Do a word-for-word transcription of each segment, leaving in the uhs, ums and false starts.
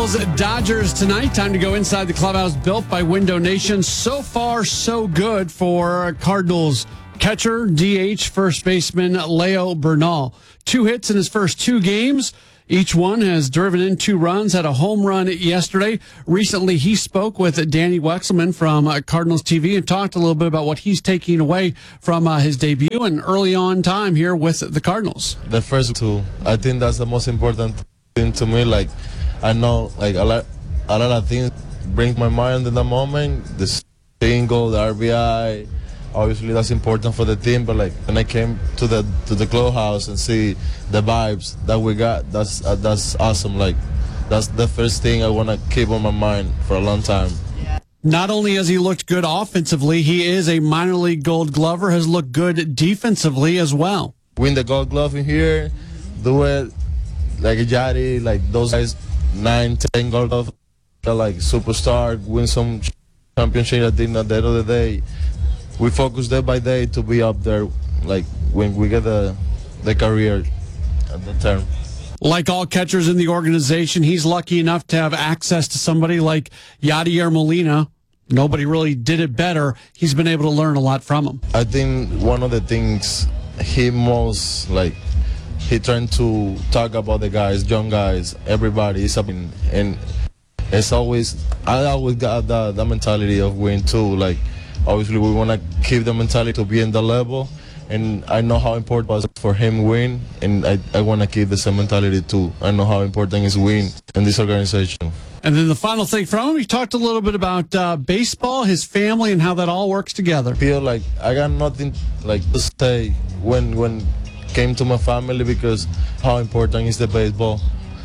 Cardinals Dodgers tonight. Time to go inside the clubhouse built by Window Nation. So far, so good for Cardinals catcher, D H, first baseman Leo Bernal. Two hits in his first two games. Each one has driven in two runs, had a home run yesterday. Recently, he spoke with Danny Wexelman from uh, Cardinals T V and talked a little bit about what he's taking away from uh, his debut and early on time here with the Cardinals. The first two, I think that's the most important thing to me. Like, I know like a lot, a lot of things bring my mind in the moment. The single, the R B I. Obviously, that's important for the team, but like when I came to the to the clubhouse and see the vibes that we got, that's uh, that's awesome. Like that's the first thing I want to keep on my mind for a long time. Not only has he looked good offensively, he is a minor league Gold Glover. Has looked good defensively as well. Win the Gold Glove in here, do it like Yadi, like those guys, nine, ten Gold Glove, they're like superstar, win some championship. I think at the end of the day, we focus day by day to be up there, like when we get the the career at the term. Like all catchers in the organization, he's lucky enough to have access to somebody like Yadier Molina. Nobody really did it better. He's been able to learn a lot from him. I think one of the things he most, like, he trying to talk about the guys, young guys, everybody. Is up in, and it's always, I always got that, that mentality of win too, like, obviously, we want to keep the mentality to be in the level, and I know how important it was for him win, and I, I want to keep the same mentality too. I know how important is win in this organization. And then the final thing from him, he talked a little bit about uh, baseball, his family, and how that all works together. I feel like I got nothing like to say when when came to my family because how important is the baseball,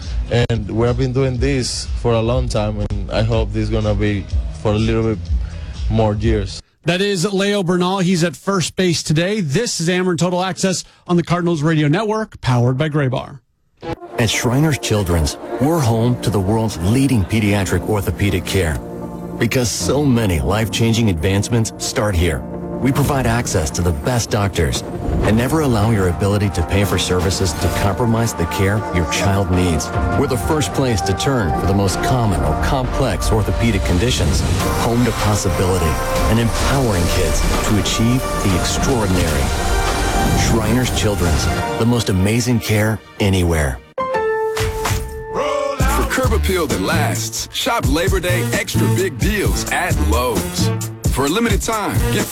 and we have been doing this for a long time, and I hope this is gonna be for a little bit more years. That is Leo Bernal. He's at first base today. This is Ameren Total Access on the Cardinals Radio Network, powered by Graybar. At Shriners Children's, we're home to the world's leading pediatric orthopedic care. Because so many life-changing advancements start here. We provide access to the best doctors and never allow your ability to pay for services to compromise the care your child needs. We're the first place to turn for the most common or complex orthopedic conditions. Home to possibility and empowering kids to achieve the extraordinary. Shriners Children's, the most amazing care anywhere. For curb appeal that lasts, shop Labor Day extra big deals at Lowe's. For a limited time, get